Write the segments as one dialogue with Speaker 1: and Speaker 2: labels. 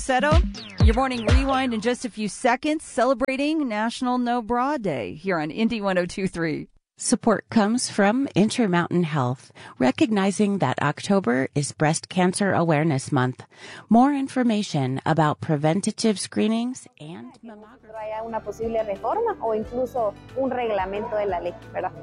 Speaker 1: Seto, your morning rewind in just a few seconds, celebrating National No Bra Day here on Indy 102.3.
Speaker 2: Support comes from Intermountain Health, recognizing that October is Breast Cancer Awareness Month. More information about preventative screenings and mammography.
Speaker 3: Haya una posible reforma o incluso un reglamento de la ley, ¿verdad?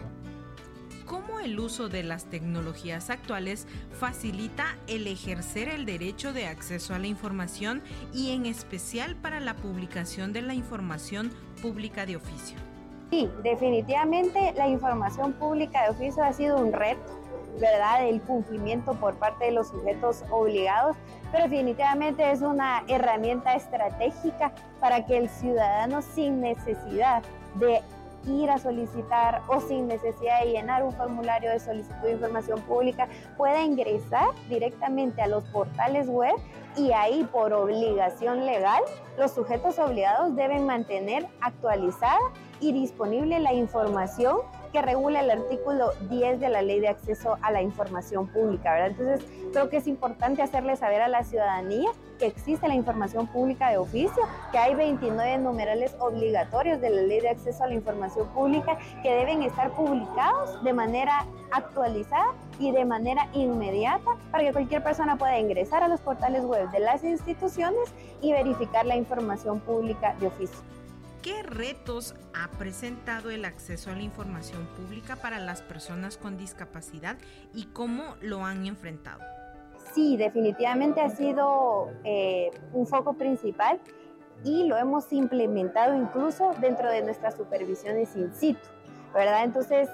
Speaker 4: ¿Cómo el uso de las tecnologías actuales facilita el ejercer el derecho de acceso a la información y en especial para la publicación de la información pública de oficio?
Speaker 3: Sí, definitivamente la información pública de oficio ha sido un reto, ¿verdad? El cumplimiento por parte de los sujetos obligados, pero definitivamente es una herramienta estratégica para que el ciudadano, sin necesidad de ir a solicitar o sin necesidad de llenar un formulario de solicitud de información pública, pueda ingresar directamente a los portales web y ahí, por obligación legal, los sujetos obligados deben mantener actualizada y disponible la información que regula el artículo 10 de la Ley de Acceso a la Información Pública, ¿verdad? Entonces, creo que es importante hacerle saber a la ciudadanía que existe la información pública de oficio, que hay 29 numerales obligatorios de la Ley de Acceso a la Información Pública que deben estar publicados de manera actualizada y de manera inmediata para que cualquier persona pueda ingresar a los portales web de las instituciones y verificar la información pública de oficio.
Speaker 4: ¿Qué retos ha presentado el acceso a la información pública para las personas con discapacidad y cómo lo han enfrentado?
Speaker 3: Sí, definitivamente ha sido un foco principal y lo hemos implementado incluso dentro de nuestras supervisiones in situ, ¿verdad? Entonces,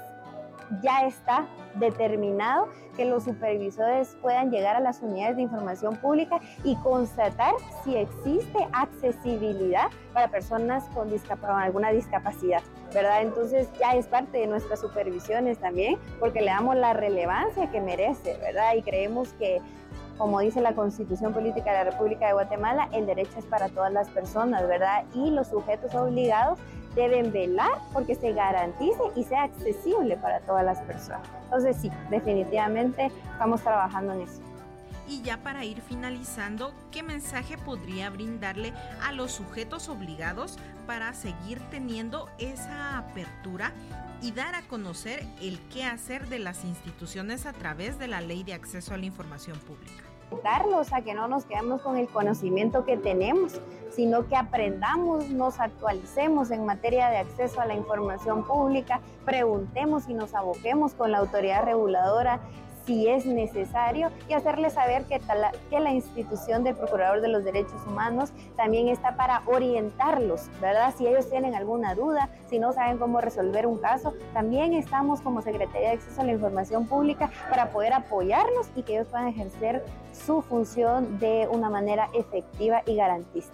Speaker 3: ya está determinado que los supervisores puedan llegar a las unidades de información pública y constatar si existe accesibilidad para personas con alguna discapacidad, ¿verdad? Entonces ya es parte de nuestras supervisiones también, porque le damos la relevancia que merece, ¿verdad? Y creemos que, como dice la Constitución Política de la República de Guatemala, el derecho es para todas las personas, ¿verdad? Y los sujetos obligados deben velar porque se garantice y sea accesible para todas las personas. Entonces sí, definitivamente estamos trabajando en eso.
Speaker 4: Y ya para ir finalizando, ¿qué mensaje podría brindarle a los sujetos obligados para seguir teniendo esa apertura y dar a conocer el qué hacer de las instituciones a través de la Ley de Acceso a la Información Pública?
Speaker 3: Darlos a que no nos quedemos con el conocimiento que tenemos, sino que aprendamos, nos actualicemos en materia de acceso a la información pública, preguntemos y nos aboquemos con la autoridad reguladora si es necesario y hacerles saber que la institución del Procurador de los Derechos Humanos también está para orientarlos, ¿verdad? Si ellos tienen alguna duda, si no saben cómo resolver un caso, también estamos como Secretaría de Acceso a la Información Pública para poder apoyarlos y que ellos puedan ejercer su función de una manera efectiva y garantista.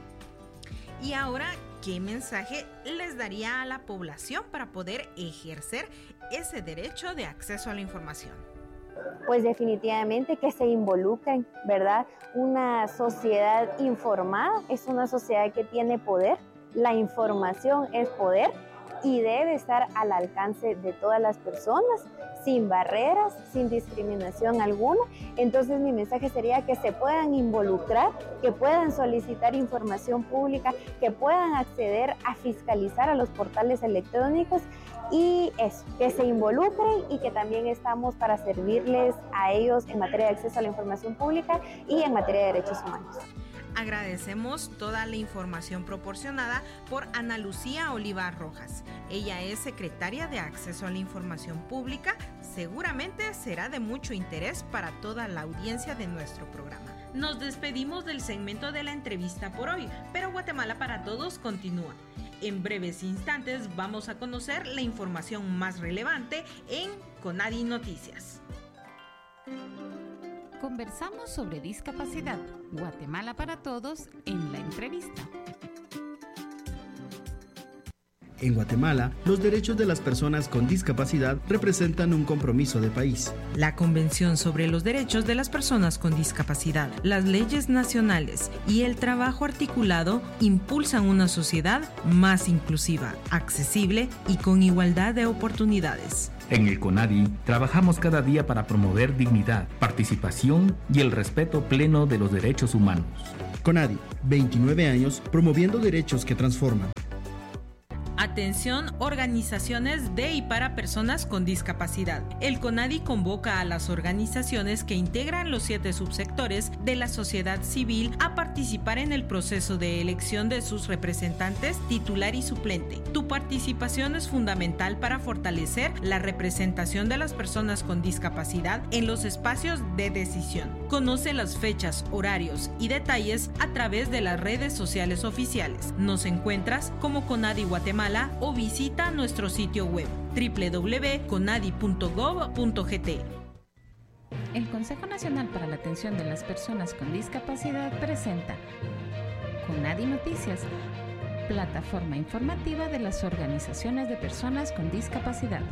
Speaker 4: Y ahora, ¿qué mensaje les daría a la población para poder ejercer ese derecho de acceso a la información?
Speaker 3: Pues definitivamente que se involucren, ¿verdad? Una sociedad informada es una sociedad que tiene poder, la información es poder y debe estar al alcance de todas las personas, sin barreras, sin discriminación alguna. Entonces mi mensaje sería que se puedan involucrar, que puedan solicitar información pública, que puedan acceder a fiscalizar a los portales electrónicos y eso, que se involucren y que también estamos para servirles a ellos en materia de acceso a la información pública y en materia de derechos humanos.
Speaker 4: Agradecemos toda la información proporcionada por Ana Lucía Olivar Rojas. Ella es secretaria de Acceso a la Información Pública. Seguramente será de mucho interés para toda la audiencia de nuestro programa. Nos despedimos del segmento de la entrevista por hoy, pero Guatemala para Todos continúa. En breves instantes vamos a conocer la información más relevante en Conadi Noticias.
Speaker 5: Conversamos sobre discapacidad. Guatemala para Todos en la entrevista.
Speaker 6: En Guatemala, los derechos de las personas con discapacidad representan un compromiso de país.
Speaker 4: La Convención sobre los Derechos de las Personas con Discapacidad, las leyes nacionales y el trabajo articulado impulsan una sociedad más inclusiva, accesible y con igualdad de oportunidades.
Speaker 7: En el CONADI trabajamos cada día para promover dignidad, participación y el respeto pleno de los derechos humanos.
Speaker 6: CONADI, 29 años promoviendo derechos que transforman.
Speaker 4: Atención, organizaciones de y para personas con discapacidad. El CONADI convoca a las organizaciones que integran los 7 subsectores de la sociedad civil a participar en el proceso de elección de sus representantes titular y suplente. Tu participación es fundamental para fortalecer la representación de las personas con discapacidad en los espacios de decisión. Conoce las fechas, horarios y detalles a través de las redes sociales oficiales. Nos encuentras como CONADI Guatemala o visita nuestro sitio web www.conadi.gov.gt.
Speaker 5: El Consejo Nacional para la Atención de las Personas con Discapacidad presenta CONADI Noticias, plataforma informativa de las organizaciones de personas con discapacidad.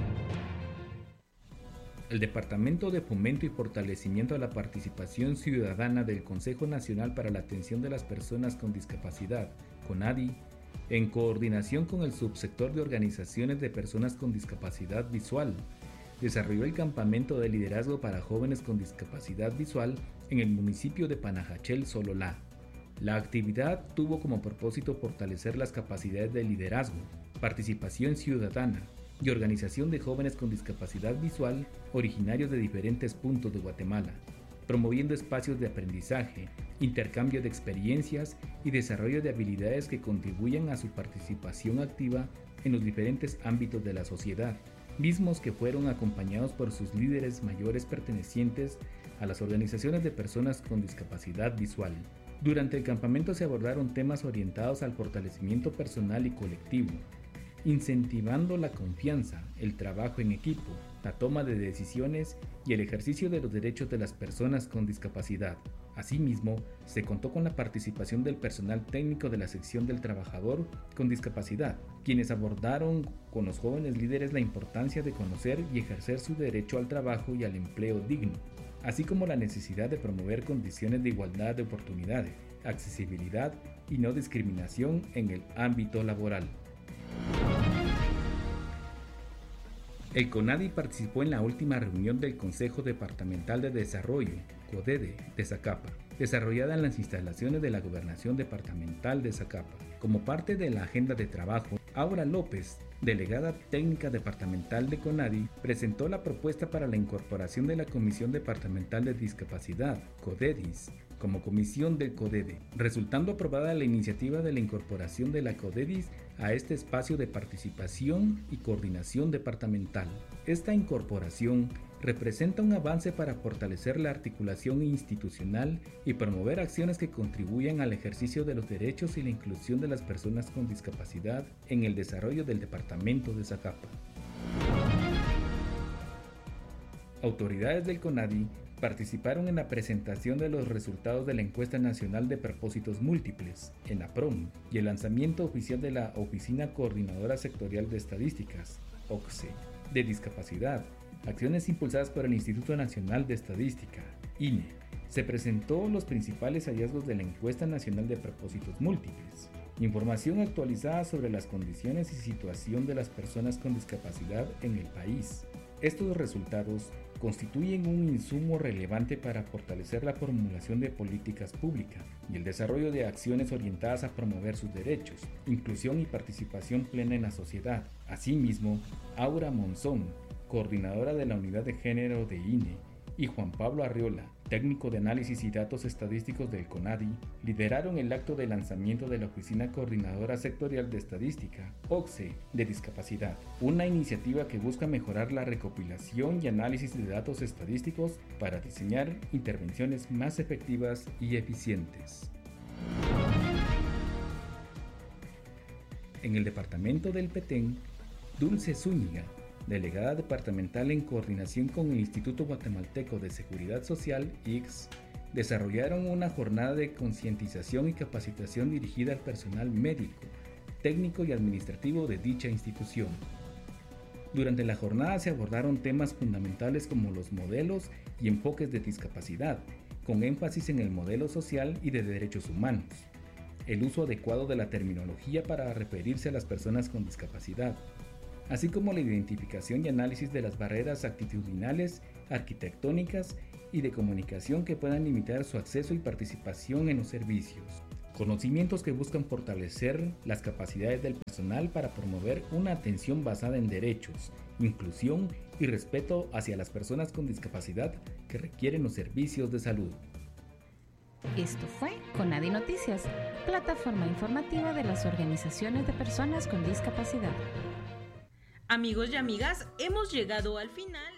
Speaker 7: El Departamento de Fomento y Fortalecimiento de la Participación Ciudadana del Consejo Nacional para la Atención de las Personas con Discapacidad, CONADI, en coordinación con el subsector de organizaciones de personas con discapacidad visual, desarrolló el campamento de liderazgo para jóvenes con discapacidad visual en el municipio de Panajachel, Sololá. La actividad tuvo como propósito fortalecer las capacidades de liderazgo, participación ciudadana y organización de jóvenes con discapacidad visual originarios de diferentes puntos de Guatemala, promoviendo espacios de aprendizaje, intercambio de experiencias y desarrollo de habilidades que contribuyan a su participación activa en los diferentes ámbitos de la sociedad, mismos que fueron acompañados por sus líderes mayores pertenecientes a las organizaciones de personas con discapacidad visual. Durante el campamento se abordaron temas orientados al fortalecimiento personal y colectivo, incentivando la confianza, el trabajo en equipo, la toma de decisiones y el ejercicio de los derechos de las personas con discapacidad. Asimismo, se contó con la participación del personal técnico de la sección del trabajador con discapacidad, quienes abordaron con los jóvenes líderes la importancia de conocer y ejercer su derecho al trabajo y al empleo digno, así como la necesidad de promover condiciones de igualdad de oportunidades, accesibilidad y no discriminación en el ámbito laboral. El CONADI participó en la última reunión del Consejo Departamental de Desarrollo, CODEDE, de Zacapa, desarrollada en las instalaciones de la Gobernación Departamental de Zacapa. Como parte de la agenda de trabajo, Aura López, delegada técnica departamental de CONADI, presentó la propuesta para la incorporación de la Comisión Departamental de Discapacidad, CODEDIS, como comisión del CODEDE, resultando aprobada la iniciativa de la incorporación de la CODEDIS a este espacio de participación y coordinación departamental. Esta incorporación representa un avance para fortalecer la articulación institucional y promover acciones que contribuyan al ejercicio de los derechos y la inclusión de las personas con discapacidad en el desarrollo del departamento de Zacapa. Autoridades del CONADI participaron en la presentación de los resultados de la Encuesta Nacional de Propósitos Múltiples, ENAPROM, y el lanzamiento oficial de la Oficina Coordinadora Sectorial de Estadísticas, OCSE, de Discapacidad, acciones impulsadas por el Instituto Nacional de Estadística, INE. Se presentó los principales hallazgos de la Encuesta Nacional de Propósitos Múltiples, información actualizada sobre las condiciones y situación de las personas con discapacidad en el país. Estos resultados constituyen un insumo relevante para fortalecer la formulación de políticas públicas y el desarrollo de acciones orientadas a promover sus derechos, inclusión y participación plena en la sociedad. Asimismo, Aura Monzón, coordinadora de la Unidad de Género de INE, y Juan Pablo Arriola, técnico de análisis y datos estadísticos del CONADI, lideraron el acto de lanzamiento de la Oficina Coordinadora Sectorial de Estadística, OCSE, de Discapacidad, una iniciativa que busca mejorar la recopilación y análisis de datos estadísticos para diseñar intervenciones más efectivas y eficientes. En el departamento del Petén, Dulce Zúñiga, delegada departamental en coordinación con el Instituto Guatemalteco de Seguridad Social, IGS, desarrollaron una jornada de concientización y capacitación dirigida al personal médico, técnico y administrativo de dicha institución. Durante la jornada se abordaron temas fundamentales como los modelos y enfoques de discapacidad, con énfasis en el modelo social y de derechos humanos, el uso adecuado de la terminología para referirse a las personas con discapacidad, así como la identificación y análisis de las barreras actitudinales, arquitectónicas y de comunicación que puedan limitar su acceso y participación en los servicios. Conocimientos que buscan fortalecer las capacidades del personal para promover una atención basada en derechos, inclusión y respeto hacia las personas con discapacidad que requieren los servicios de salud.
Speaker 5: Esto fue Conadi Noticias, plataforma informativa de las organizaciones de personas con discapacidad.
Speaker 4: Amigos y amigas, hemos llegado al final.